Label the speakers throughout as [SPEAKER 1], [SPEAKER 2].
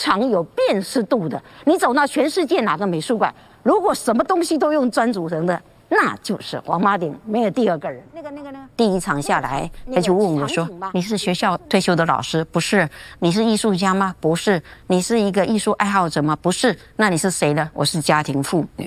[SPEAKER 1] 常有辨识度的。你走到全世界哪个美术馆，如果什么东西都用砖组成的，那就是黄麻町，没有第二个人。那个呢？第一场下来，他就问我说：“你是学校退休的老师？不是。你是艺术家吗？不是。你是一个艺术爱好者吗？不是。那你是谁呢？我是家庭妇女。”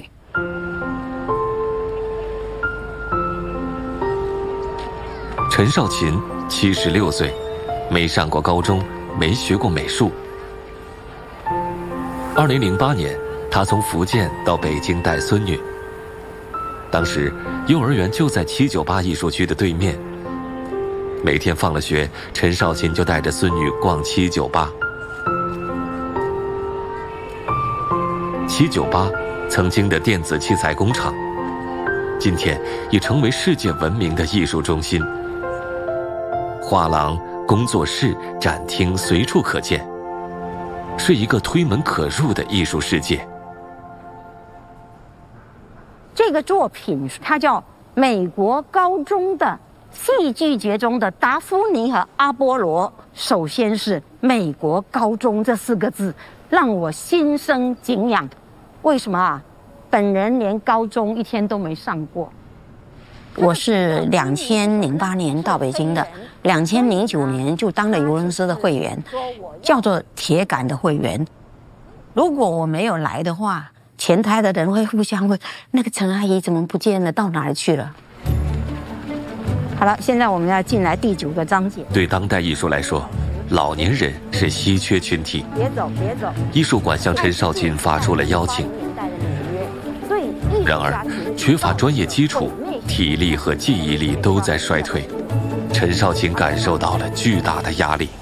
[SPEAKER 2] 陈少琴76岁，没上过高中，没学过美术。2008年，她从福建到北京带孙女。当时幼儿园就在798艺术区的对面。每天放了学，陈少琴就带着孙女逛798。798曾经的电子器材工厂，今天已成为世界闻名的艺术中心。画廊、工作室、展厅随处可见，是一个推门可入的艺术世界。
[SPEAKER 1] 这个作品它叫美国高中的戏剧节中的达芙妮和阿波罗。首先是美国高中这4个字让我心生敬仰。为什么啊？本人连高中1天都没上过。我是2008年到北京的，2009年就当了邮轮社的会员，叫做铁杆的会员。如果我没有来的话，前台的人会互相问：那个陈阿姨怎么不见了？到哪里去了？好了，现在我们要进来第9个章节。
[SPEAKER 2] 对当代艺术来说，老年人是稀缺群体。
[SPEAKER 1] 别走，别走！
[SPEAKER 2] 艺术馆向陈少琴发出了邀请。然而，缺乏专业基础，体力和记忆力都在衰退，陈少琴感受到了巨大的压力。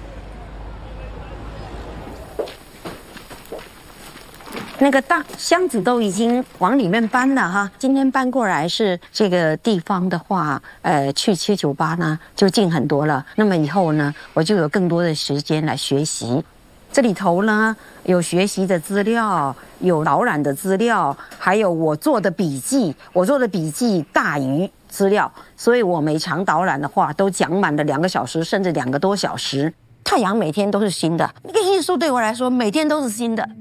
[SPEAKER 1] 那个大箱子都已经往里面搬了哈，今天搬过来是这个地方的话，去798呢就近很多了。那么以后呢，我就有更多的时间来学习。这里头呢有学习的资料，有导览的资料，还有我做的笔记。我做的笔记大于资料，所以我每场导览的话都讲满了2个小时，甚至2个多小时。太阳每天都是新的，那个艺术对我来说每天都是新的。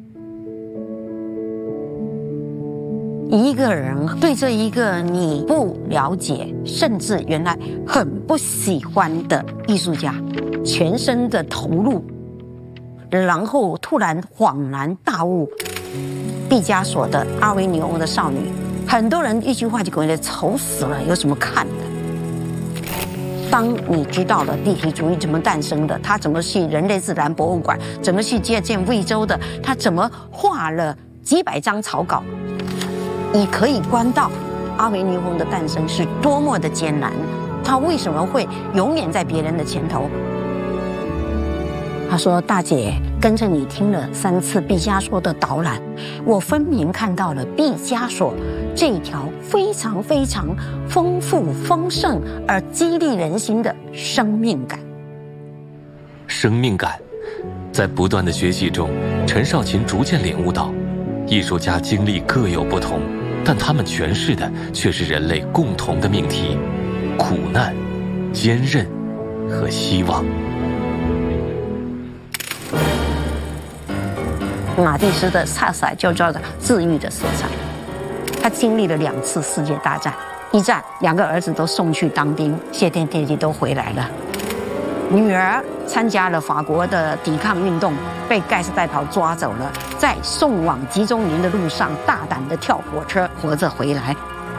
[SPEAKER 1] 一个人对这一个你不了解，甚至原来很不喜欢的艺术家，全身的投入，然后突然恍然大悟，毕加索的《阿维尼翁的少女》，很多人一句话就觉得丑死了，有什么看的？当你知道了立体主义怎么诞生的，他怎么去人类自然博物馆，怎么去借鉴魏州的，他怎么画了几百张草稿，你可以观到阿维尼翁的诞生是多么的艰难，他为什么会永远在别人的前头。他说：大姐，跟着你听了3次毕加索的导览，我分明看到了毕加索这条非常非常丰富丰盛而激励人心的生命感。
[SPEAKER 2] 生命感，在不断的学习中，陈少琴逐渐领悟到，艺术家经历各有不同，但他们诠释的却是人类共同的命题：苦难、坚韧和希望。
[SPEAKER 1] 马蒂斯的色彩就叫做治愈的色彩。他经历了2次世界大战，一战2个儿子都送去当兵，谢天谢地都回来了。女儿参加了法国的抵抗运动，被盖世太保抓走了，在送往集中营的路上大胆地跳火车，活着回来。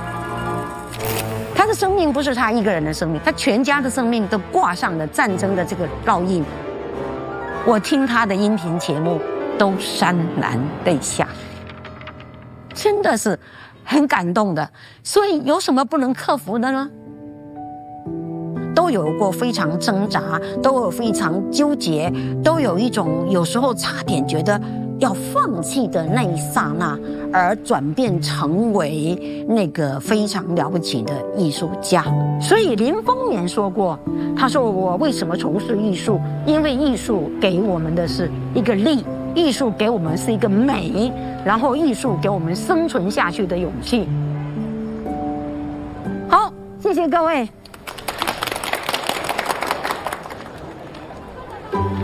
[SPEAKER 1] 他的生命不是他一个人的生命，他全家的生命都挂上了战争的这个烙印。我听他的音频节目都潸然泪下，真的是很感动的。所以有什么不能克服的呢？都有过非常挣扎，都有非常纠结，都有一种有时候差点觉得要放弃的那一刹那，而转变成为那个非常了不起的艺术家。所以林风眠说过，他说我为什么从事艺术？因为艺术给我们的是一个力，艺术给我们是一个美，然后艺术给我们生存下去的勇气。好，谢谢各位。